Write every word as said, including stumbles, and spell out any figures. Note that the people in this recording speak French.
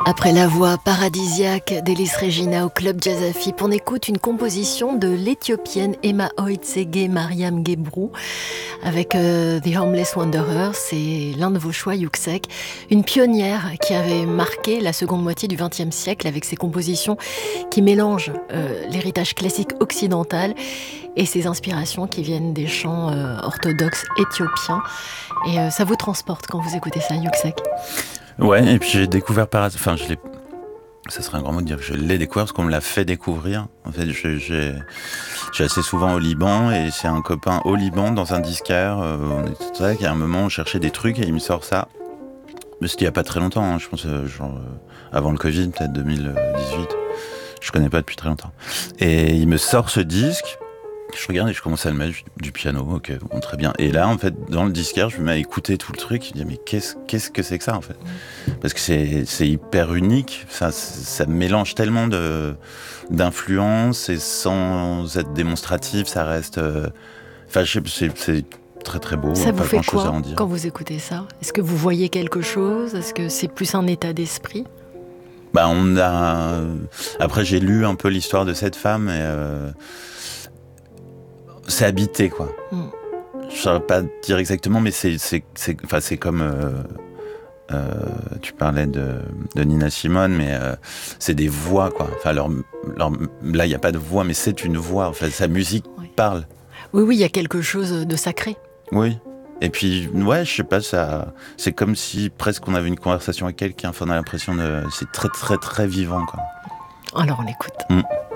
Après la voix paradisiaque d'Elis Regina au Club Jazz Afip, on écoute une composition de l'Éthiopienne Emma Oitsege Mariam Gebru avec euh, The Homeless Wanderer. C'est l'un de vos choix, Yuksek, une pionnière qui avait marqué la seconde moitié du vingtième siècle avec ses compositions qui mélangent euh, l'héritage classique occidental et ses inspirations qui viennent des chants euh, orthodoxes éthiopiens. Et euh, ça vous transporte quand vous écoutez ça, Yuksek? Ouais, et puis j'ai découvert par hasard, enfin je l'ai, ça serait un grand mot de dire que je l'ai découvert parce qu'on me l'a fait découvrir. En fait, je, j'ai, j'ai assez souvent au Liban et c'est un copain au Liban dans un disquaire. Euh, on était tout ça, qu'à un moment on cherchait des trucs et il me sort ça. Mais c'était il y a pas très longtemps, hein, je pense euh, genre euh, avant le Covid, peut-être deux mille dix-huit. Je connais pas depuis très longtemps. Et il me sort ce disque. Je regarde et je commence à le mettre du piano, ok, bon, très bien. Et là, en fait, dans le disquaire, je me mets à écouter tout le truc. Je me dis, mais qu'est-ce, qu'est-ce que c'est que ça, en fait? Parce que c'est, c'est hyper unique. Ça, ça mélange tellement de, d'influences et sans être démonstratif, ça reste. Euh, enfin, je sais, c'est, c'est très très beau. Ça vous pas fait grand-chose quoi à en dire. Quand vous écoutez ça? Est-ce que vous voyez quelque chose? Est-ce que c'est plus un état d'esprit? Bah, on a. Après, j'ai lu un peu l'histoire de cette femme et. Euh... C'est habité, quoi. Mm. Je ne saurais pas dire exactement, mais c'est, c'est, c'est, enfin, c'est comme... Euh, euh, tu parlais de, de Nina Simone, mais euh, c'est des voix, quoi. Enfin, leur, leur, là, il n'y a pas de voix, mais c'est une voix. Enfin, sa musique oui. parle. Oui, oui, il y a quelque chose de sacré. Oui. Et puis, ouais, je sais pas, ça, c'est comme si presque on avait une conversation avec quelqu'un. Enfin, on a l'impression de... C'est très, très, très vivant, quoi. Alors, on l'écoute. Mm.